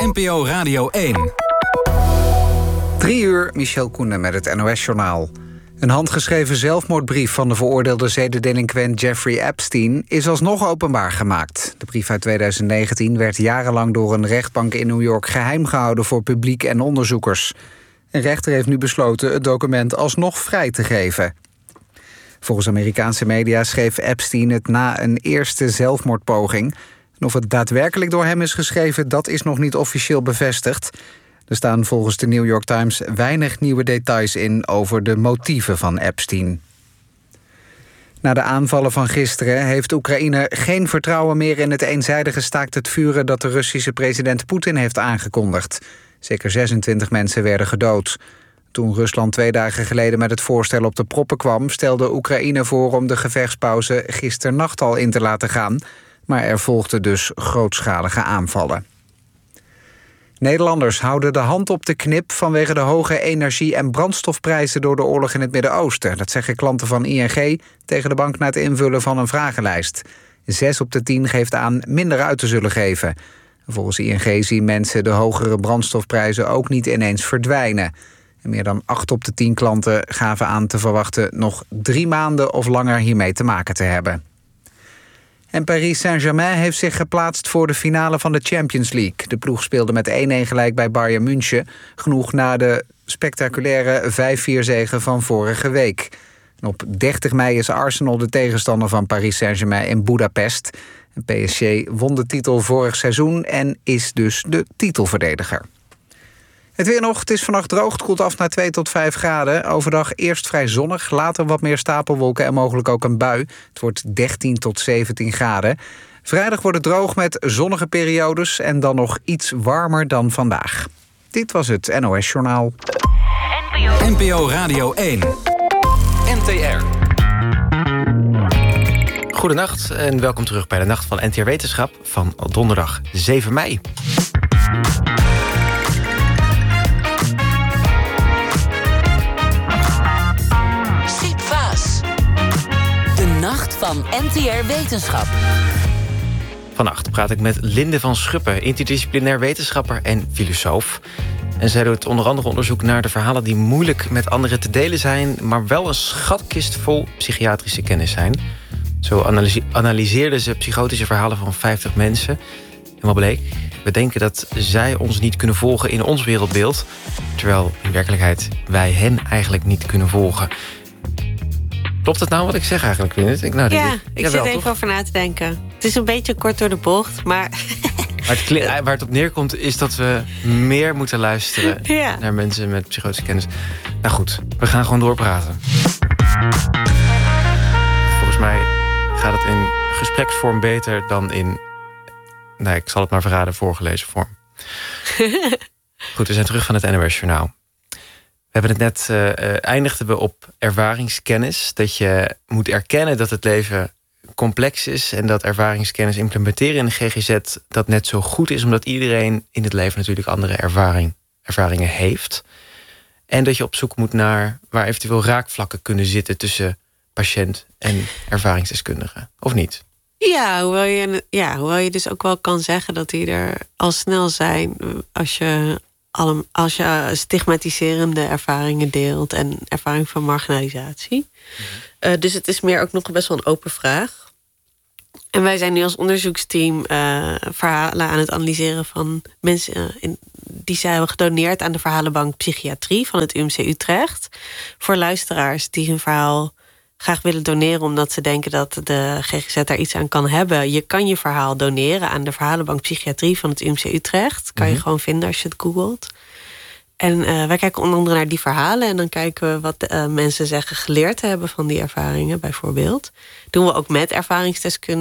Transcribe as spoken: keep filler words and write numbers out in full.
N P O Radio één. Drie uur, Michel Koenen met het N O S-journaal. Een handgeschreven zelfmoordbrief van de veroordeelde zedendelinquent Jeffrey Epstein is alsnog openbaar gemaakt. De brief uit tweeduizend negentien werd jarenlang door een rechtbank in New York geheim gehouden voor publiek en onderzoekers. Een rechter heeft nu besloten het document alsnog vrij te geven. Volgens Amerikaanse media schreef Epstein het na een eerste zelfmoordpoging. En of het daadwerkelijk door hem is geschreven, dat is nog niet officieel bevestigd. Er staan volgens de New York Times weinig nieuwe details in over de motieven van Epstein. Na de aanvallen van gisteren heeft Oekraïne geen vertrouwen meer in het eenzijdige staakt het vuren dat de Russische president Poetin heeft aangekondigd. Zeker zesentwintig mensen werden gedood. Toen Rusland twee dagen geleden met het voorstel op de proppen kwam, stelde Oekraïne voor om de gevechtspauze gisternacht al in te laten gaan. Maar er volgden dus grootschalige aanvallen. Nederlanders houden de hand op de knip vanwege de hoge energie- en brandstofprijzen door de oorlog in het Midden-Oosten. Dat zeggen klanten van I N G tegen de bank na het invullen van een vragenlijst. Zes op de tien geeft aan minder uit te zullen geven. Volgens I N G zien mensen de hogere brandstofprijzen ook niet ineens verdwijnen. En meer dan acht op de tien klanten gaven aan te verwachten nog drie maanden of langer hiermee te maken te hebben. En Paris Saint-Germain heeft zich geplaatst voor de finale van de Champions League. De ploeg speelde met één-één gelijk bij Bayern München. Genoeg na de spectaculaire vijf vier zege van vorige week. En op dertig mei is Arsenal de tegenstander van Paris Saint-Germain in Budapest. En P S G won de titel vorig seizoen en is dus de titelverdediger. Het weer nog, het is vannacht droog, het koelt af naar twee tot vijf graden. Overdag eerst vrij zonnig, later wat meer stapelwolken en mogelijk ook een bui. Het wordt dertien tot zeventien graden. Vrijdag wordt het droog met zonnige periodes en dan nog iets warmer dan vandaag. Dit was het N O S-journaal. N P O Radio één. N T R. Goedenacht en welkom terug bij de Nacht van N T R Wetenschap van donderdag zeven mei. Nacht van N T R Wetenschap. Vannacht praat ik met Linde van Schuppen, interdisciplinair wetenschapper en filosoof. En zij doet onder andere onderzoek naar de verhalen die moeilijk met anderen te delen zijn, maar wel een schatkist vol psychiatrische kennis zijn. Zo analyse- analyseerde ze psychotische verhalen van vijftig mensen. En wat bleek? We denken dat zij ons niet kunnen volgen in ons wereldbeeld, terwijl in werkelijkheid wij hen eigenlijk niet kunnen volgen. Klopt het nou wat ik zeg eigenlijk, Winnet? Ik, nou, ja, die, ik ja, zit wel, even toch? over na te denken. Het is een beetje kort door de bocht, maar... Maar het, kli- waar het op neerkomt is dat we meer moeten luisteren ja. naar mensen met psychotische kennis. Nou goed, we gaan gewoon doorpraten. Volgens mij gaat het in gespreksvorm beter dan in... Nee, ik zal het maar verraden, voorgelezen vorm. Goed, we zijn terug van het N O S-journaal. We hebben het net, uh, eindigden we op ervaringskennis. Dat je moet erkennen dat het leven complex is en dat ervaringskennis implementeren in de G G Z dat net zo goed is, omdat iedereen in het leven natuurlijk andere ervaring, ervaringen heeft. En dat je op zoek moet naar waar eventueel raakvlakken kunnen zitten tussen patiënt en ervaringsdeskundige. Of niet? Ja, hoewel je, ja, hoewel je dus ook wel kan zeggen dat die er al snel zijn als je, als je stigmatiserende ervaringen deelt en ervaring van marginalisatie. Mm-hmm. Uh, dus het is meer ook nog best wel een open vraag. En wij zijn nu als onderzoeksteam uh, verhalen aan het analyseren van mensen uh, in, die zij hebben gedoneerd aan de verhalenbank Psychiatrie van het U M C Utrecht. Voor luisteraars die hun verhaal graag willen doneren omdat ze denken dat de G G Z daar iets aan kan hebben. Je kan je verhaal doneren aan de verhalenbank Psychiatrie van het U M C Utrecht. Kan je mm-hmm. gewoon vinden als je het googelt. En uh, wij kijken onder andere naar die verhalen en dan kijken we wat uh, mensen zeggen geleerd te hebben van die ervaringen bijvoorbeeld. Doen we ook met ervaringsdeskundigen.